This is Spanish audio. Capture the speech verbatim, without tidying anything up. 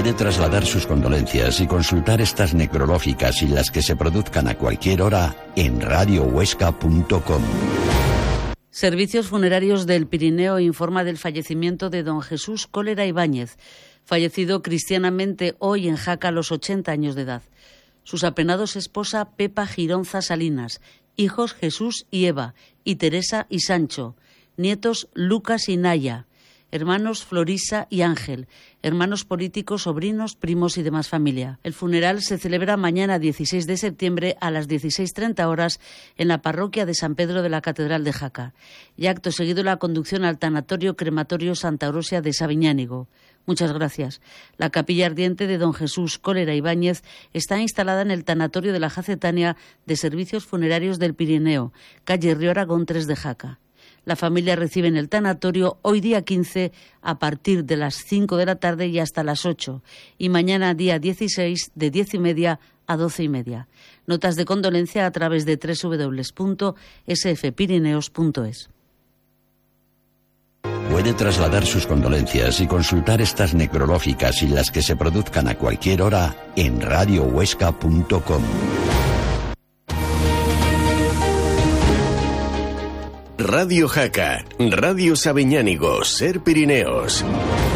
Puede trasladar sus condolencias y consultar estas necrológicas y las que se produzcan a cualquier hora en radio huesca punto com. Servicios Funerarios del Pirineo informa del fallecimiento de don Jesús Cólera Ibáñez, fallecido cristianamente hoy en Jaca a los ochenta años de edad. Sus apenados esposa Pepa Gironza Salinas, hijos Jesús y Eva, y Teresa y Sancho, nietos Lucas y Naya, hermanos Florisa y Ángel, hermanos políticos, sobrinos, primos y demás familia. El funeral se celebra mañana dieciséis de septiembre a las dieciséis treinta horas en la parroquia de San Pedro de la Catedral de Jaca. Y acto seguido la conducción al tanatorio crematorio Santa Orosia de Sabiñánigo. Muchas gracias. La capilla ardiente de don Jesús Cólera Ibáñez está instalada en el tanatorio de la Jacetania de Servicios Funerarios del Pirineo, calle Río Aragón tres de Jaca. La familia recibe en el tanatorio hoy día quince a partir de las cinco de la tarde y hasta las ocho, y mañana día dieciséis de diez y media a doce y media. Notas de condolencia a través de doble u doble u doble u punto s f pirineos punto es. Puede trasladar sus condolencias y consultar estas necrológicas y las que se produzcan a cualquier hora en radio huesca punto com. Radio Jaca, Radio Sabiñánigo, Ser Pirineos.